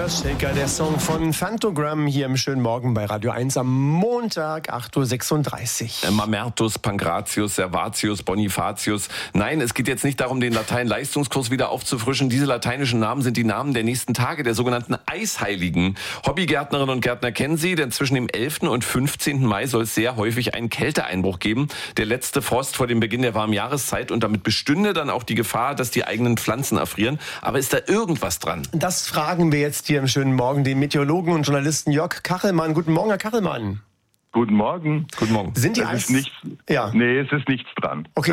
Earthshaker, der Song von Phantogram hier im schönen Morgen bei Radio 1 am Montag, 8.36 Uhr. Mamertus, Pankratius, Servatius, Bonifatius. Nein, es geht jetzt nicht darum, den Latein-Leistungskurs wieder aufzufrischen. Diese lateinischen Namen sind die Namen der nächsten Tage, der sogenannten Eisheiligen. Hobbygärtnerinnen und Gärtner kennen sie, denn zwischen dem 11. und 15. Mai soll es sehr häufig einen Kälteeinbruch geben. Der letzte Frost vor dem Beginn der warmen Jahreszeit, und damit bestünde dann auch die Gefahr, dass die eigenen Pflanzen erfrieren. Aber ist da irgendwas dran? Das fragen wir jetzt hier im schönen Morgen den Meteorologen und Journalisten Jörg Kachelmann. Guten Morgen, Herr Kachelmann. Guten Morgen. Guten Morgen. Sind die Nee, es ist nichts dran. Okay,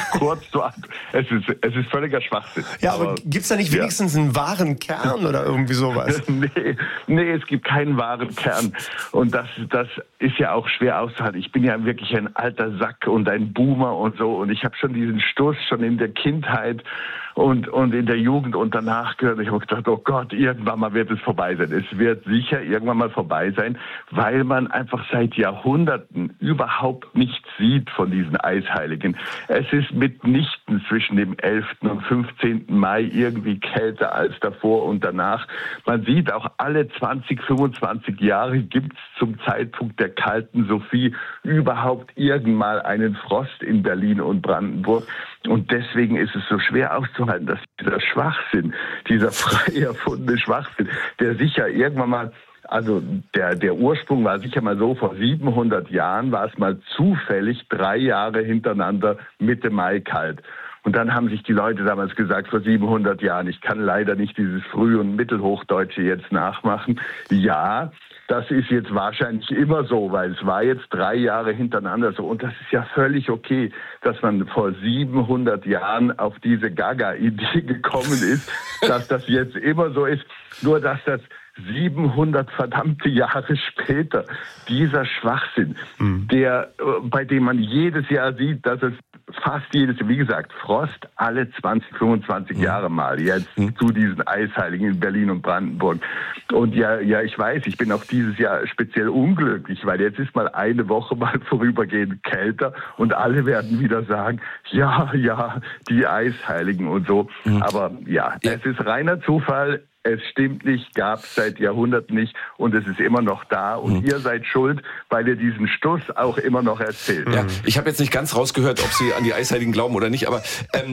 es ist völliger Schwachsinn. Ja, aber gibt's da nicht wenigstens einen wahren Kern oder irgendwie sowas? Nee, es gibt keinen wahren Kern. Und das ist ja auch schwer auszuhalten. Ich bin ja wirklich ein alter Sack und ein Boomer und so. Und ich habe schon diesen Stoß schon in der Kindheit und in der Jugend und danach gehört. Ich habe gedacht, oh Gott, irgendwann mal wird es vorbei sein. Es wird sicher irgendwann mal vorbei sein, weil man einfach seit Jahrhunderten überhaupt nichts sieht von diesen Eisheiligen. Es ist mitnichten zwischen dem 11. und 15. Mai irgendwie kälter als davor und danach. Man sieht auch alle 20, 25 Jahre gibt es zum Zeitpunkt der kalten Sophie überhaupt irgendwann mal einen Frost in Berlin und Brandenburg. Und deswegen ist es so schwer auszuhalten, dass dieser Schwachsinn, dieser frei erfundene Schwachsinn, der sicher irgendwann mal, also der Ursprung war sicher mal so, vor 700 Jahren war es mal zufällig 3 Jahre hintereinander Mitte Mai kalt. Und dann haben sich die Leute damals gesagt, vor 700 Jahren, ich kann leider nicht dieses Früh- und Mittelhochdeutsche jetzt nachmachen. Ja, das ist jetzt wahrscheinlich immer so, weil es war jetzt 3 Jahre hintereinander so. Und das ist ja völlig okay, dass man vor 700 Jahren auf diese Gaga-Idee gekommen ist, dass das jetzt immer so ist. Nur, dass das 700 verdammte Jahre später, dieser Schwachsinn, bei dem man jedes Jahr sieht, dass es fast wie gesagt, Frost alle 20, 25 Jahre mal jetzt zu diesen Eisheiligen in Berlin und Brandenburg. Und ja, ich weiß, ich bin auch dieses Jahr speziell unglücklich, weil jetzt ist mal eine Woche mal vorübergehend kälter und alle werden wieder sagen, ja, die Eisheiligen und so. Aber ja, es ist reiner Zufall. Es stimmt nicht, gab es seit Jahrhunderten nicht und es ist immer noch da. Und ihr seid schuld, weil ihr diesen Stuss auch immer noch erzählt. Ja, ich habe jetzt nicht ganz rausgehört, ob Sie an die Eisheiligen glauben oder nicht, aber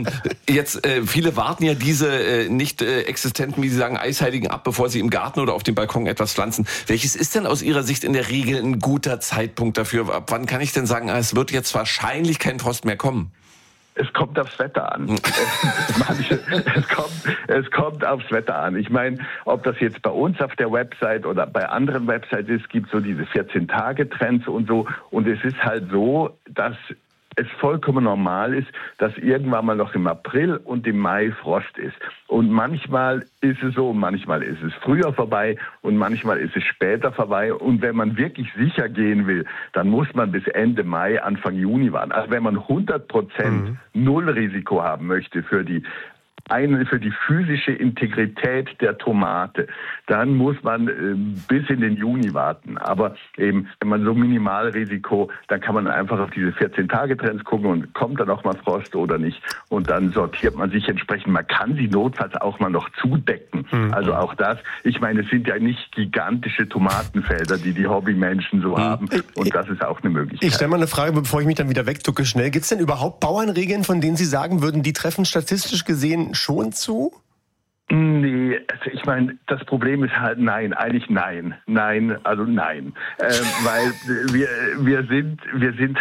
viele warten ja diese nicht existenten, wie Sie sagen, Eisheiligen ab, bevor sie im Garten oder auf dem Balkon etwas pflanzen. Welches ist denn aus Ihrer Sicht in der Regel ein guter Zeitpunkt dafür? Ab wann kann ich denn sagen, es wird jetzt wahrscheinlich kein Frost mehr kommen? Es kommt aufs Wetter an. Es kommt aufs Wetter an. Ich meine, ob das jetzt bei uns auf der Website oder bei anderen Websites ist, gibt so diese 14-Tage-Trends und so. Und es ist halt so, dass es vollkommen normal ist, dass irgendwann mal noch im April und im Mai Frost ist. Und manchmal ist es so, manchmal ist es früher vorbei und manchmal ist es später vorbei. Und wenn man wirklich sicher gehen will, dann muss man bis Ende Mai, Anfang Juni warten. Also wenn man 100% Nullrisiko haben möchte für die physische Integrität der Tomate, dann muss man bis in den Juni warten. Aber eben, wenn man so Minimalrisiko, dann kann man einfach auf diese 14-Tage-Trends gucken und kommt dann auch mal Frost oder nicht. Und dann sortiert man sich entsprechend. Man kann sie notfalls auch mal noch zudecken. Also auch das. Ich meine, es sind ja nicht gigantische Tomatenfelder, die Hobbymenschen so haben. Und das ist auch eine Möglichkeit. Ich stelle mal eine Frage, bevor ich mich dann wieder wegducke schnell. Gibt es denn überhaupt Bauernregeln, von denen Sie sagen würden, die treffen statistisch gesehen schon zu? Nee, also ich meine, das Problem ist halt nein. Weil wir sind